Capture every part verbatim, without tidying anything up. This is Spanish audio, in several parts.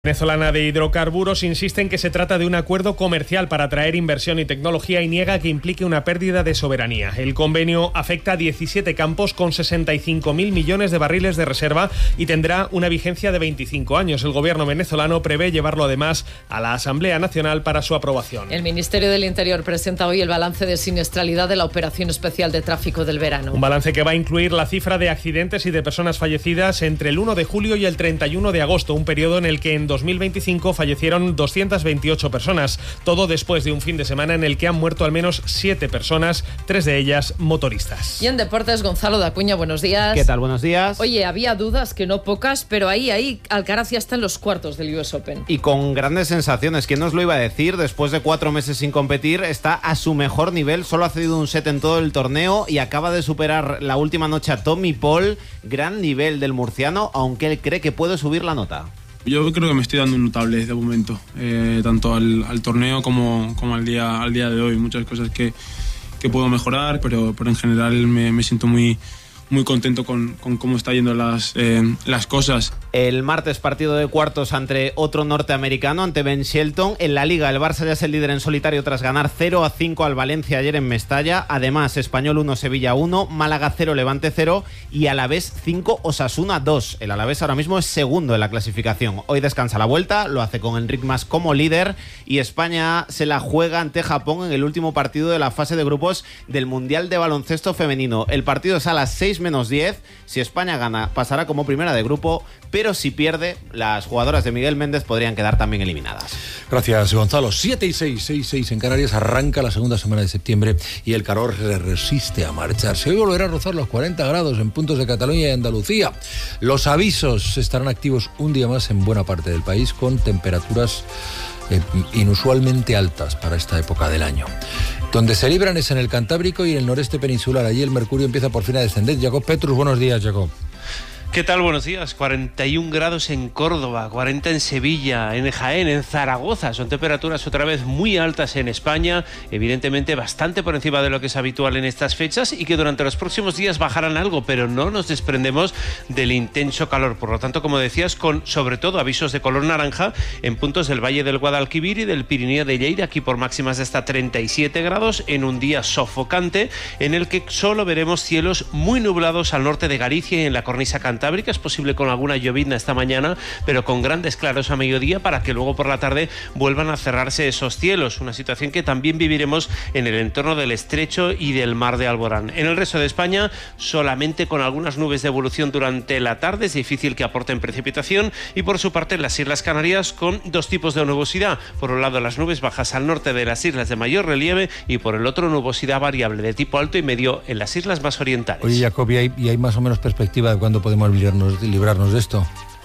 Venezolana de hidrocarburos insiste en que se trata de un acuerdo comercial para atraer inversión y tecnología y niega que implique una pérdida de soberanía. El convenio afecta a diecisiete campos con sesenta y cinco mil millones de barriles de reserva y tendrá una vigencia de veinticinco años. El gobierno venezolano prevé llevarlo además a la Asamblea Nacional para su aprobación. El Ministerio del Interior presenta hoy el balance de siniestralidad de la Operación Especial de Tráfico del Verano. Un balance que va a incluir la cifra de accidentes y de personas fallecidas entre el uno de julio y el treinta y uno de agosto, un periodo en el que en dos mil veinticinco fallecieron doscientas veintiocho personas, todo después de un fin de semana en el que han muerto al menos siete personas, tres de ellas motoristas. Y en deportes, Gonzalo de Acuña, buenos días. ¿Qué tal? Buenos días. Oye, había dudas, que no pocas, pero ahí, ahí, Alcaraz ya está en los cuartos del U S Open. Y con grandes sensaciones, ¿quién nos lo iba a decir? Después de cuatro meses sin competir, está a su mejor nivel, solo ha cedido un set en todo el torneo y acaba de superar la última noche a Tommy Paul. Gran nivel del murciano, aunque él cree que puede subir la nota. Yo creo que me estoy dando un notable de momento, eh, tanto al, al torneo como, como al, día, al día de hoy. Muchas cosas que, que puedo mejorar, pero, pero en general me, me siento muy, muy contento con, con cómo están yendo las, eh, las cosas. El martes partido de cuartos ante otro norteamericano, ante Ben Shelton. En la Liga el Barça ya es el líder en solitario tras ganar cero a cinco al Valencia ayer en Mestalla. Además, Español uno, Sevilla uno, Málaga cero, Levante cero y Alavés cinco, Osasuna dos. El Alavés ahora mismo es segundo en la clasificación. Hoy descansa la vuelta, lo hace con Enric Mas como líder y España se la juega ante Japón en el último partido de la fase de grupos del Mundial de Baloncesto Femenino. El partido es a las seis menos diez. Si España gana, pasará como primera de grupo, pero si pierde, las jugadoras de Miguel Méndez podrían quedar también eliminadas. Gracias, Gonzalo. siete y seis, seis y seis en Canarias. Arranca la segunda semana de septiembre y el calor se resiste a marcharse. Hoy volverá a rozar los cuarenta grados en puntos de Cataluña y Andalucía. Los avisos estarán activos un día más en buena parte del país, con temperaturas eh, inusualmente altas para esta época del año. Donde se libran es en el Cantábrico y en el noreste peninsular. Allí el mercurio empieza por fin a descender. Jacob Petrus, buenos días, Jacob. ¿Qué tal? Buenos días. cuarenta y un grados en Córdoba, cuarenta en Sevilla, en Jaén, en Zaragoza. Son temperaturas otra vez muy altas en España, evidentemente bastante por encima de lo que es habitual en estas fechas y que durante los próximos días bajarán algo, pero no nos desprendemos del intenso calor. Por lo tanto, como decías, con sobre todo avisos de color naranja en puntos del Valle del Guadalquivir y del Pirineo de Lleida, aquí por máximas de hasta treinta y siete grados, en un día sofocante en el que solo veremos cielos muy nublados al norte de Galicia y en la cornisa cantábrica. Es posible con alguna llovizna esta mañana, pero con grandes claros a mediodía para que luego por la tarde vuelvan a cerrarse esos cielos. Una situación que también viviremos en el entorno del Estrecho y del Mar de Alborán. En el resto de España, solamente con algunas nubes de evolución durante la tarde. Es difícil que aporten precipitación y por su parte en las Islas Canarias con dos tipos de nubosidad. Por un lado las nubes bajas al norte de las islas de mayor relieve y por el otro nubosidad variable de tipo alto y medio en las islas más orientales. Oye, Jacob, ¿y hay, y hay más o menos perspectiva de cuándo podemos librarnos, librarnos de esto?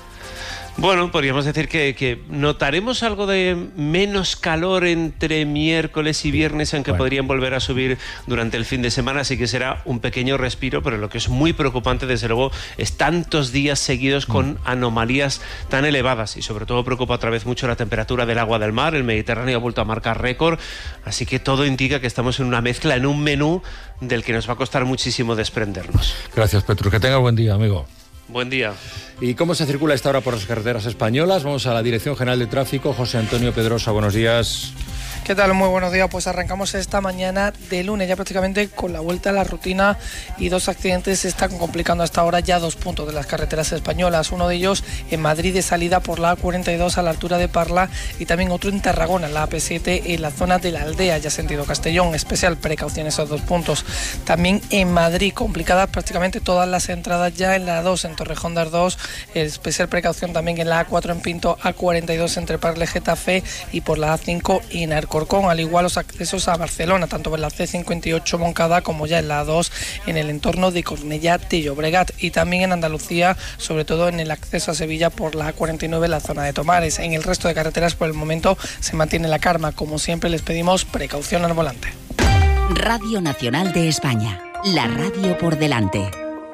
Bueno, podríamos decir que, que notaremos algo de menos calor entre miércoles y viernes, aunque bueno, podrían volver a subir durante el fin de semana, así que será un pequeño respiro, pero lo que es muy preocupante, desde luego, es tantos días seguidos con mm. anomalías tan elevadas y sobre todo preocupa otra vez mucho la temperatura del agua del mar. El Mediterráneo ha vuelto a marcar récord, así que todo indica que estamos en una mezcla, en un menú del que nos va a costar muchísimo desprendernos. Gracias, Petru. Que tenga buen día, amigo. Buen día. ¿Y cómo se circula esta hora por las carreteras españolas? Vamos a la Dirección General de Tráfico. José Antonio Pedrosa, buenos días. ¿Qué tal? Muy buenos días. Pues arrancamos esta mañana de lunes, ya prácticamente con la vuelta a la rutina, y dos accidentes se están complicando hasta ahora ya dos puntos de las carreteras españolas. Uno de ellos en Madrid de salida por la A cuarenta y dos a la altura de Parla y también otro en Tarragona, en la A P siete en la zona de la Aldea, ya sentido Castellón. Especial precaución esos dos puntos. También en Madrid complicadas prácticamente todas las entradas ya en la A dos, en Torrejón de Ardoz. Especial precaución también en la A cuatro en Pinto, A cuarenta y dos entre Parla y Getafe y por la A cinco en Arco. Con al igual los accesos a Barcelona, tanto en la C cincuenta y ocho Moncada como ya en la A dos en el entorno de Cornellá de Llobregat, y también en Andalucía, sobre todo en el acceso a Sevilla por la A cuarenta y nueve en la zona de Tomares. En el resto de carreteras por el momento se mantiene la calma. Como siempre les pedimos precaución al volante. Radio Nacional de España, la radio por delante.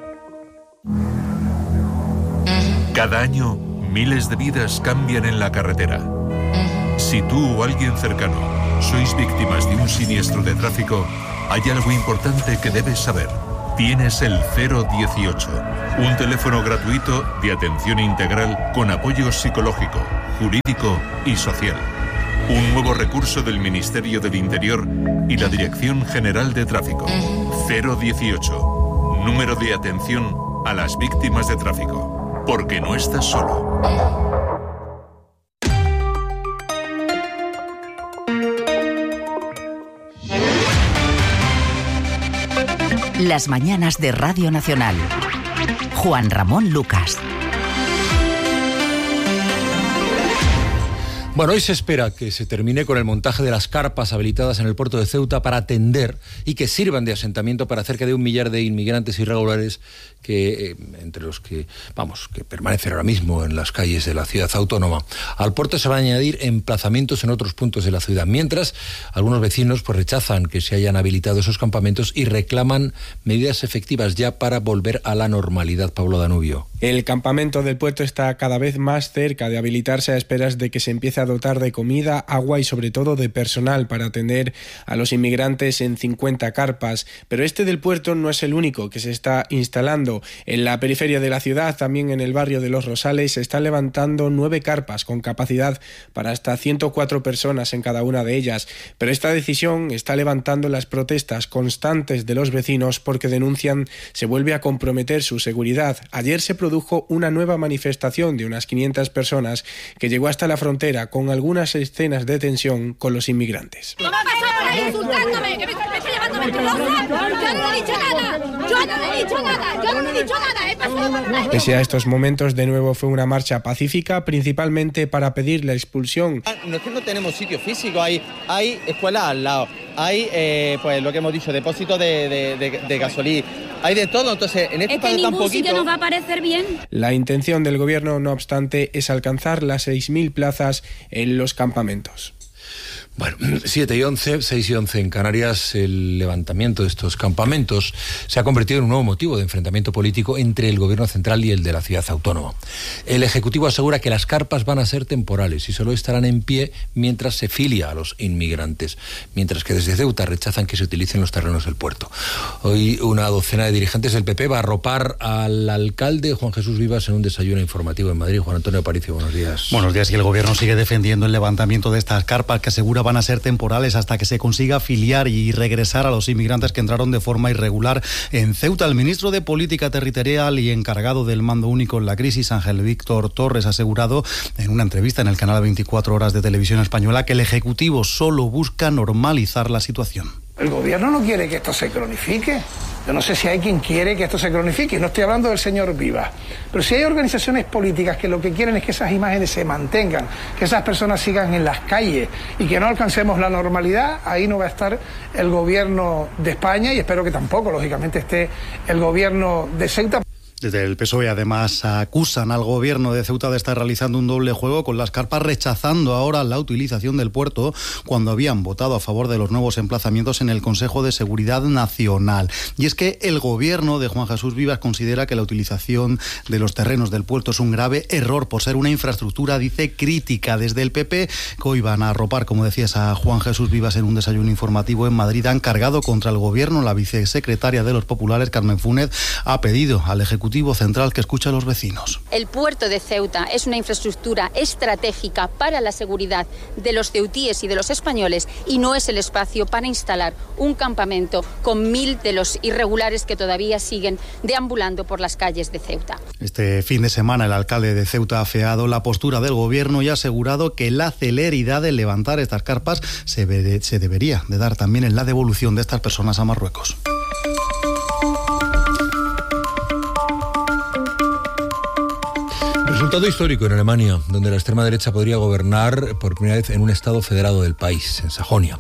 Cada año miles de vidas cambian en la carretera. Si tú o alguien cercano sois víctimas de un siniestro de tráfico, hay algo importante que debes saber. tienes el cero dieciocho, un teléfono gratuito de atención integral con apoyo psicológico, jurídico y social. Un nuevo recurso del Ministerio del Interior y la Dirección General de Tráfico. cero dieciocho, número de atención a las víctimas de tráfico. Porque no estás solo. Las mañanas de Radio Nacional. Juan Ramón Lucas. Bueno, hoy se espera que se termine con el montaje de las carpas habilitadas en el puerto de Ceuta para atender y que sirvan de asentamiento para cerca de un millar de inmigrantes irregulares que, eh, entre los que, vamos, que permanecen ahora mismo en las calles de la ciudad autónoma. Al puerto se van a añadir emplazamientos en otros puntos de la ciudad, mientras algunos vecinos pues rechazan que se hayan habilitado esos campamentos y reclaman medidas efectivas ya para volver a la normalidad. Pablo Danubio. El campamento del puerto está cada vez más cerca de habilitarse a esperas de que se empiece a dotar de comida, agua y sobre todo de personal para atender a los inmigrantes en cincuenta carpas. Pero este del puerto no es el único que se está instalando. En la periferia de la ciudad, también en el barrio de Los Rosales, se están levantando nueve carpas con capacidad para hasta ciento cuatro personas en cada una de ellas. Pero esta decisión está levantando las protestas constantes de los vecinos porque denuncian se vuelve a comprometer su seguridad. Ayer se produjo una nueva manifestación de unas quinientas personas que llegó hasta la frontera con algunas escenas de tensión con los inmigrantes. ¿Cómo me pasado insultándome? ¿Que me está llevándome mentirosa? Yo no he dicho nada, yo no he dicho nada, yo no he dicho nada, he pasado por... Pese a estos momentos, de nuevo fue una marcha pacífica, principalmente para pedir la expulsión. No es que no tenemos sitio físico, hay, hay escuelas al lado, hay, eh, pues lo que hemos dicho, depósitos de, de, de, de gasolina, hay de todo, entonces en este es que ningún tan poquito... sitio nos va a parecer bien. La intención del gobierno, no obstante, es alcanzar las seis mil plazas en los campamentos. Bueno, siete y once, seis y once en Canarias, el levantamiento de estos campamentos se ha convertido en un nuevo motivo de enfrentamiento político entre el gobierno central y el de la ciudad autónoma. El Ejecutivo asegura que las carpas van a ser temporales y solo estarán en pie mientras se filia a los inmigrantes, mientras que desde Ceuta rechazan que se utilicen los terrenos del puerto. Hoy una docena de dirigentes del P P va a arropar al alcalde Juan Jesús Vivas en un desayuno informativo en Madrid. Juan Antonio Aparicio, buenos días. Buenos días. Y el gobierno sigue defendiendo el levantamiento de estas carpas que asegura van a ser temporales hasta que se consiga filiar y regresar a los inmigrantes que entraron de forma irregular en Ceuta. El ministro de Política Territorial y encargado del mando único en la crisis, Ángel Víctor Torres, ha asegurado en una entrevista en el canal veinticuatro horas de Televisión Española que el Ejecutivo solo busca normalizar la situación. El gobierno no quiere que esto se cronifique. Yo no sé si hay quien quiere que esto se cronifique. No estoy hablando del señor Vivas. Pero si hay organizaciones políticas que lo que quieren es que esas imágenes se mantengan, que esas personas sigan en las calles y que no alcancemos la normalidad, ahí no va a estar el gobierno de España y espero que tampoco, lógicamente, esté el gobierno de Ceuta. Desde el P S O E, además, acusan al gobierno de Ceuta de estar realizando un doble juego con las carpas, rechazando ahora la utilización del puerto cuando habían votado a favor de los nuevos emplazamientos en el Consejo de Seguridad Nacional. Y es que el gobierno de Juan Jesús Vivas considera que la utilización de los terrenos del puerto es un grave error por ser una infraestructura, dice, crítica. Desde el P P, que hoy van a arropar, como decías, a Juan Jesús Vivas en un desayuno informativo en Madrid, han cargado contra el gobierno. La vicesecretaria de los populares, Carmen Funes, ha pedido al Ejecutivo Central que escuche a los vecinos. El puerto de Ceuta es una infraestructura estratégica para la seguridad de los ceutíes y de los españoles y no es el espacio para instalar un campamento con mil de los irregulares que todavía siguen deambulando por las calles de Ceuta. Este fin de semana el alcalde de Ceuta ha afeado la postura del gobierno y ha asegurado que la celeridad de levantar estas carpas se, ve, se debería de dar también en la devolución de estas personas a Marruecos. Resultado histórico en Alemania, donde la extrema derecha podría gobernar por primera vez en un estado federado del país, en Sajonia.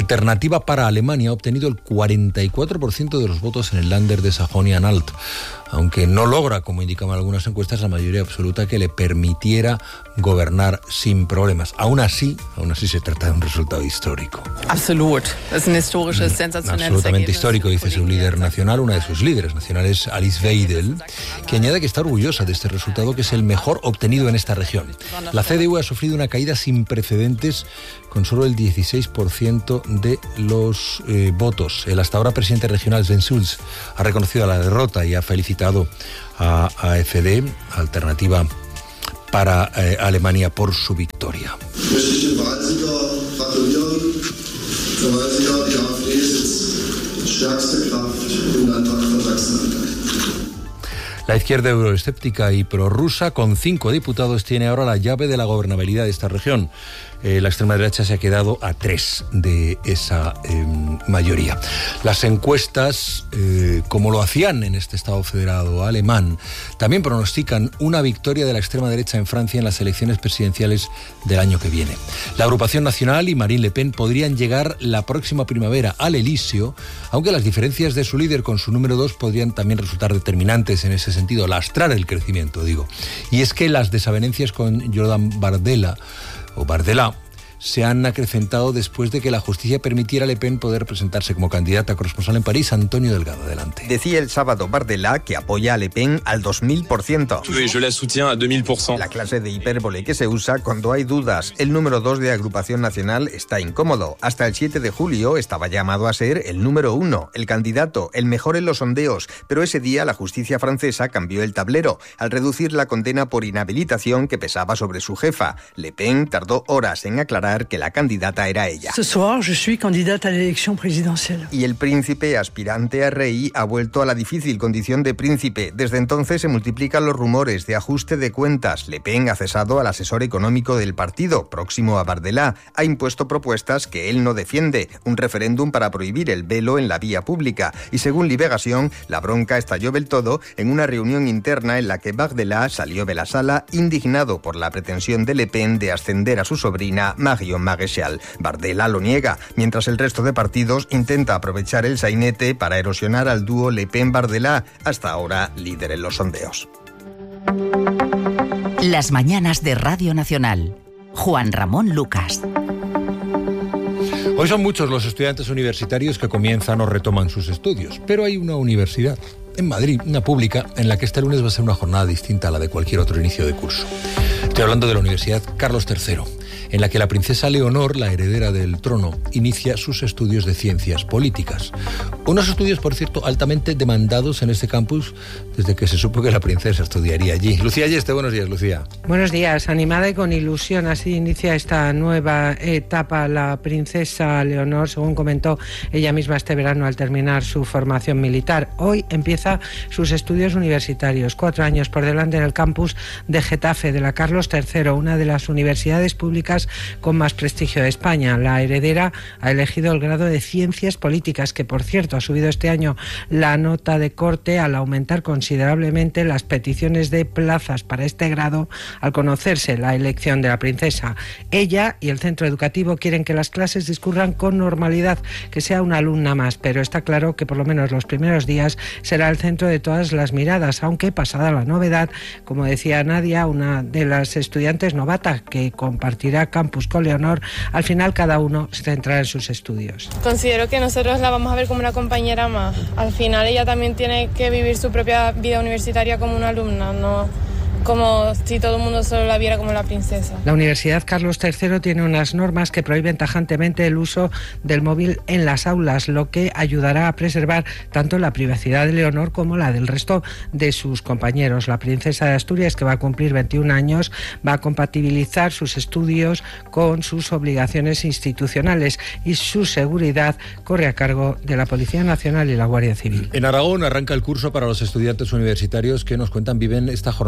Alternativa para Alemania ha obtenido el cuarenta y cuatro por ciento de los votos en el Länder de Sajonia-Anhalt. aunque no logra, como indicaban algunas encuestas, la mayoría absoluta que le permitiera gobernar sin problemas. Aún así, aún así se trata de un resultado histórico. Absolut. Es un historisches, sensacionelles Absolutamente histórico, dice su líder nacional, una de sus líderes nacionales, Alice Weidel, que añade que está orgullosa de este resultado, que es el mejor obtenido en esta región. La C D U ha sufrido una caída sin precedentes con solo el dieciséis por ciento de los eh, votos. El hasta ahora presidente regional Sven Schulz ha reconocido la derrota y ha felicitado a A F D, Alternativa para eh, Alemania, por su victoria. La izquierda euroescéptica y prorrusa, con cinco diputados, tiene ahora la llave de la gobernabilidad de esta región. Eh, la extrema derecha se ha quedado a tres de esa eh, mayoría. Las encuestas, eh, como lo hacían en este Estado federado alemán, también pronostican una victoria de la extrema derecha en Francia en las elecciones presidenciales del año que viene. La Agrupación Nacional y Marine Le Pen podrían llegar la próxima primavera al Elíseo, aunque las diferencias de su líder con su número dos podrían también resultar determinantes en ese sentido, lastrar el crecimiento, digo. Y es que las desavenencias con Jordan Bardella o Bardella se han acrecentado después de que la justicia permitiera a Le Pen poder presentarse como candidata. Corresponsal en París, Antonio Delgado, adelante. Decía el sábado Bardella que apoya a Le Pen al dos mil por ciento. Oui, je la soutiens à deux mille pour cent. La clase de hipérbole que se usa cuando hay dudas. El número dos de Agrupación Nacional está incómodo. Hasta el siete de julio estaba llamado a ser el número uno, el candidato, el mejor en los sondeos. Pero ese día la justicia francesa cambió el tablero al reducir la condena por inhabilitación que pesaba sobre su jefa. Le Pen tardó horas en aclarar que la candidata era ella. Ce soir, je suis candidate à l'élection présidentielle. Y el príncipe aspirante a rey ha vuelto a la difícil condición de príncipe. Desde entonces se multiplican los rumores de ajuste de cuentas. Le Pen ha cesado al asesor económico del partido, próximo a Bardella. Ha impuesto propuestas que él no defiende, un referéndum para prohibir el velo en la vía pública. Y según Libération, la bronca estalló del todo en una reunión interna en la que Bardella salió de la sala indignado por la pretensión de Le Pen de ascender a su sobrina Marion Maréchal. Bardella lo niega, mientras el resto de partidos intenta aprovechar el sainete para erosionar al dúo Le Pen-Bardella, hasta ahora líder en los sondeos. Las mañanas de Radio Nacional. Juan Ramón Lucas. Hoy son muchos los estudiantes universitarios que comienzan o retoman sus estudios, pero hay una universidad en Madrid, una pública, en la que este lunes va a ser una jornada distinta a la de cualquier otro inicio de curso. Estoy hablando de la Universidad Carlos tercero, en la que la princesa Leonor, la heredera del trono, inicia sus estudios de ciencias políticas. Unos estudios, por cierto, altamente demandados en este campus desde que se supo que la princesa estudiaría allí. Lucía Yeste, buenos días, Lucía. Buenos días, animada y con ilusión, así inicia esta nueva etapa la princesa Leonor, según comentó ella misma este verano al terminar su formación militar. Hoy empieza sus estudios universitarios, cuatro años por delante en el campus de Getafe de la Carlos tercero, una de las universidades públicas con más prestigio de España. La heredera ha elegido el grado de Ciencias Políticas, que por cierto ha subido este año la nota de corte al aumentar considerablemente las peticiones de plazas para este grado al conocerse la elección de la princesa. Ella y el centro educativo quieren que las clases discurran con normalidad, que sea una alumna más, pero está claro que por lo menos los primeros días será el centro de todas las miradas, aunque pasada la novedad, como decía Nadia, una de las estudiantes novata que compartirá campus con Leonor, al final cada uno se centrará en sus estudios. Considero que nosotros la vamos a ver como una compañera más. Al final ella también tiene que vivir su propia vida universitaria como una alumna, no como si todo el mundo solo la viera como la princesa. La Universidad Carlos tercero tiene unas normas que prohíben tajantemente el uso del móvil en las aulas, lo que ayudará a preservar tanto la privacidad de Leonor como la del resto de sus compañeros. La princesa de Asturias, que va a cumplir veintiún años, va a compatibilizar sus estudios con sus obligaciones institucionales y su seguridad corre a cargo de la Policía Nacional y la Guardia Civil. En Aragón arranca el curso para los estudiantes universitarios que nos cuentan viven esta jornada con una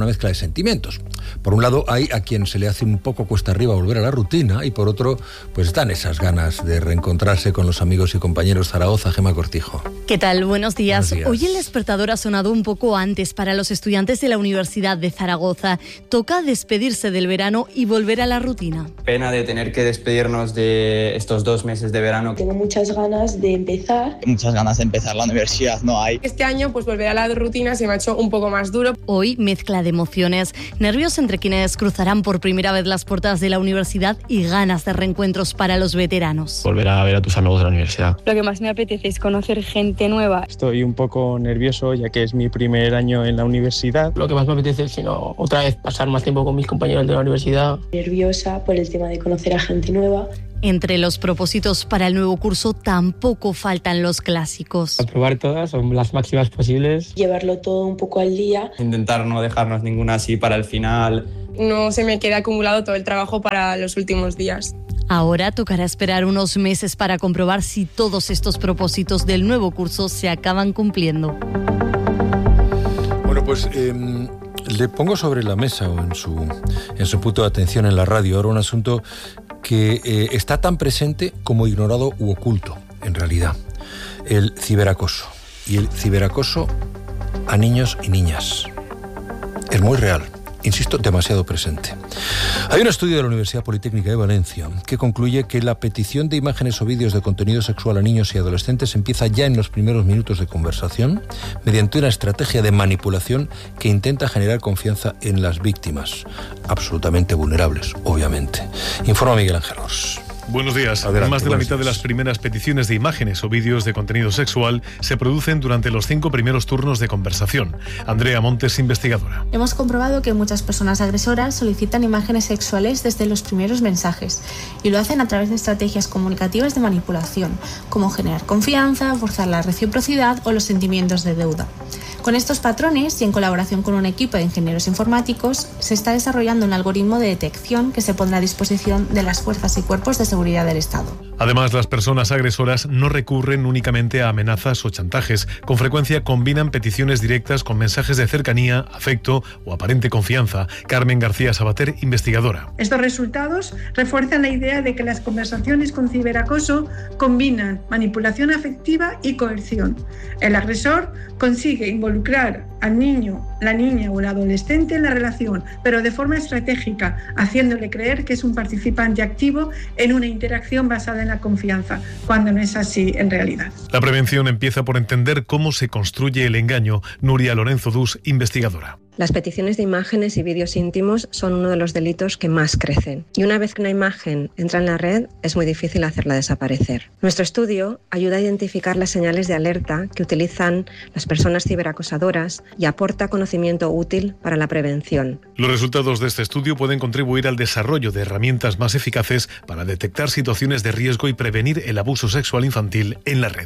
mezcla de sentimientos. Por un lado, hay a quien se le hace un poco cuesta arriba volver a la rutina, y por otro, pues están esas ganas de reencontrarse con los amigos y compañeros. Zaragoza, Gemma Cortijo. ¿Qué tal? Buenos días. Buenos días. Hoy el despertador ha sonado un poco antes para los estudiantes de la Universidad de Zaragoza. Toca despedirse del verano y volver a la rutina. Pena de tener que despedirnos de estos dos meses de verano. Tengo muchas ganas de empezar. Muchas ganas de empezar la universidad, no hay. Este año, pues volver a la rutina se me ha hecho un poco más duro. Hoy, mezcla de emociones, nervios entre quienes cruzarán por primera vez las puertas de la universidad y ganas de reencuentros para los veteranos. Volver a ver a tus amigos de la universidad. Lo que más me apetece es conocer gente nueva. Estoy un poco nervioso ya que es mi primer año en la universidad. Lo que más me apetece es, sino otra vez pasar más tiempo con mis compañeros de la universidad. Nerviosa por el tema de conocer a gente nueva. Entre los propósitos para el nuevo curso tampoco faltan los clásicos. Aprobar todas, son las máximas posibles. Llevarlo todo un poco al día. Intentar no dejarnos ninguna así para el final. No se me queda acumulado todo el trabajo para los últimos días. Ahora tocará esperar unos meses para comprobar si todos estos propósitos del nuevo curso se acaban cumpliendo. Bueno, pues eh, le pongo sobre la mesa o en su, en su punto de atención en la radio ahora un asunto que eh, está tan presente como ignorado u oculto, en realidad. El ciberacoso. Y el ciberacoso a niños y niñas. Es muy real. Insisto, demasiado presente. Hay un estudio de la Universidad Politécnica de Valencia que concluye que la petición de imágenes o vídeos de contenido sexual a niños y adolescentes empieza ya en los primeros minutos de conversación mediante una estrategia de manipulación que intenta generar confianza en las víctimas, absolutamente vulnerables, obviamente. Informa Miguel Ángel Ors. Buenos días. Adelante, Más de la buenos mitad días. de las primeras peticiones de imágenes o vídeos de contenido sexual se producen durante los cinco primeros turnos de conversación. Andrea Montes, investigadora. Hemos comprobado que muchas personas agresoras solicitan imágenes sexuales desde los primeros mensajes y lo hacen a través de estrategias comunicativas de manipulación, como generar confianza, forzar la reciprocidad o los sentimientos de deuda. Con estos patrones y en colaboración con un equipo de ingenieros informáticos, se está desarrollando un algoritmo de detección que se pondrá a disposición de las fuerzas y cuerpos de seguridad del Estado. Además, las personas agresoras no recurren únicamente a amenazas o chantajes. Con frecuencia combinan peticiones directas con mensajes de cercanía, afecto o aparente confianza. Carmen García Sabater, investigadora. Estos resultados refuerzan la idea de que las conversaciones con ciberacoso combinan manipulación afectiva y coerción. El agresor consigue involucrar al niño, la niña o el adolescente en la relación, pero de forma estratégica, haciéndole creer que es un participante activo en una interacción basada en la confianza, cuando no es así en realidad. La prevención empieza por entender cómo se construye el engaño. Nuria Lorenzo Dus, investigadora. Las peticiones de imágenes y vídeos íntimos son uno de los delitos que más crecen. Y una vez que una imagen entra en la red, es muy difícil hacerla desaparecer. Nuestro estudio ayuda a identificar las señales de alerta que utilizan las personas ciberacosadoras y aporta conocimiento útil para la prevención. Los resultados de este estudio pueden contribuir al desarrollo de herramientas más eficaces para detectar situaciones de riesgo y prevenir el abuso sexual infantil en la red.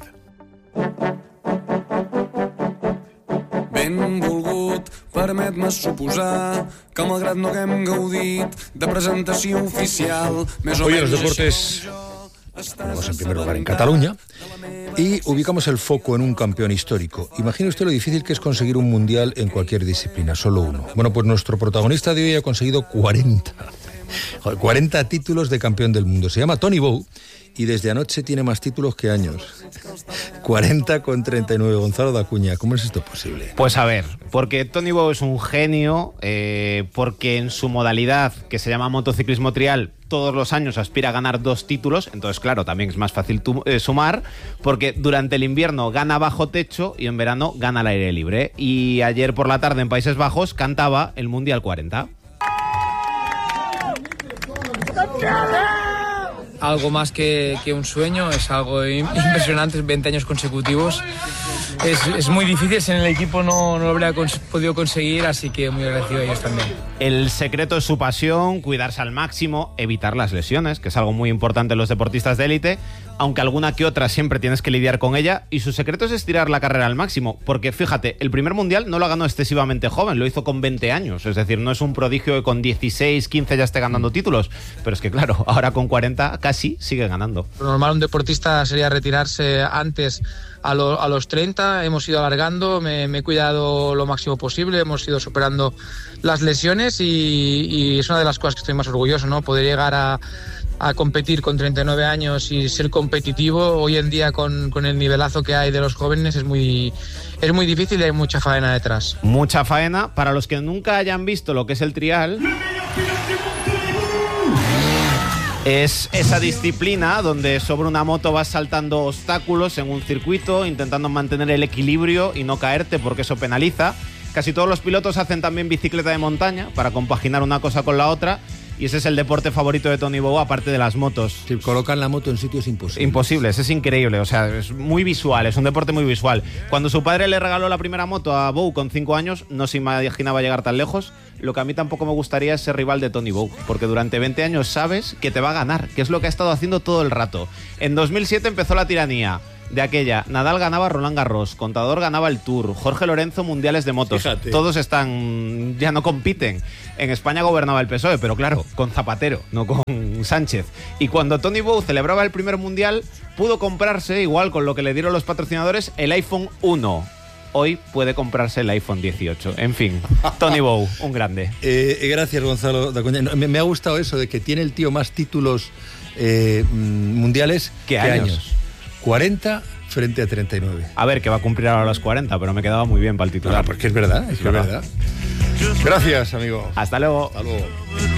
Benvolgut, permet-me suposar que malgrat no haguem gaudit de presentació oficial, més o Hoy en menys los deportes vamos en primer lugar en Cataluña y ubicamos el foco en un campeón histórico. Imagine usted lo difícil que es conseguir un mundial en cualquier disciplina, solo uno. Bueno, pues nuestro protagonista de hoy ha conseguido cuarenta. cuarenta títulos de campeón del mundo. Se llama Tony Bow y desde anoche tiene más títulos que años. cuarenta con treinta y nueve. Gonzalo de Acuña, ¿cómo es esto posible? Pues a ver, porque Tony Bow es un genio, eh, porque en su modalidad, que se llama motociclismo trial, todos los años aspira a ganar dos títulos, entonces claro, también es más fácil tu, eh, sumar, porque durante el invierno gana bajo techo y en verano gana al aire libre. Y ayer por la tarde en Países Bajos cantaba el Mundial cuarenta. Algo más que, que un sueño, es algo impresionante, veinte años consecutivos. Es, es muy difícil, si en el equipo no, no lo habría cons- podido conseguir, así que muy agradecido a ellos también. El secreto es su pasión, cuidarse al máximo, evitar las lesiones, que es algo muy importante en los deportistas de élite, aunque alguna que otra siempre tienes que lidiar con ella, y su secreto es estirar la carrera al máximo, porque fíjate, el primer mundial no lo ganó excesivamente joven, lo hizo con veinte años, es decir, no es un prodigio que con dieciséis, quince ya esté ganando títulos, pero es que claro, ahora con cuarenta casi sigue ganando. Lo normal un deportista sería retirarse antes a, lo, a los treinta, hemos ido alargando, me, me he cuidado lo máximo posible, hemos ido superando las lesiones y, y es una de las cosas que estoy más orgulloso, ¿no? Poder llegar a, a competir con treinta y nueve años y ser competitivo hoy en día con, con el nivelazo que hay de los jóvenes es muy, es muy difícil y hay mucha faena detrás. Mucha faena. Para los que nunca hayan visto lo que es el trial, es esa disciplina donde sobre una moto vas saltando obstáculos en un circuito, intentando mantener el equilibrio y no caerte porque eso penaliza. Casi todos los pilotos hacen también bicicleta de montaña para compaginar una cosa con la otra. Y ese es el deporte favorito de Tony Bow, aparte de las motos. Si colocan la moto en sitios imposibles. Imposibles, es increíble, o sea, es muy visual, es un deporte muy visual. Cuando su padre le regaló la primera moto a Bow con cinco años, no se imaginaba llegar tan lejos. Lo que a mí tampoco me gustaría es ser rival de Tony Bow, porque durante veinte años sabes que te va a ganar, que es lo que ha estado haciendo todo el rato. En dos mil siete empezó la tiranía de aquella. Nadal ganaba Roland Garros, Contador ganaba el Tour, Jorge Lorenzo mundiales de motos. Fíjate. Todos están, ya no compiten. En España gobernaba el P S O E, pero claro, con Zapatero, no con Sánchez. Y cuando Tony Bow celebraba el primer mundial, pudo comprarse, igual con lo que le dieron los patrocinadores, el iPhone uno. Hoy puede comprarse el iPhone dieciocho. En fin, Tony Bow, un grande. Eh, gracias, Gonzalo Dacuña. Me, me ha gustado eso de que tiene el tío más títulos eh, mundiales que años. años. cuarenta frente a treinta y nueve. A ver, que va a cumplir ahora los cuarenta, pero me quedaba muy bien para el titular. No, porque es verdad, es, es verdad. verdad. Gracias, amigo. Hasta luego. Hasta luego.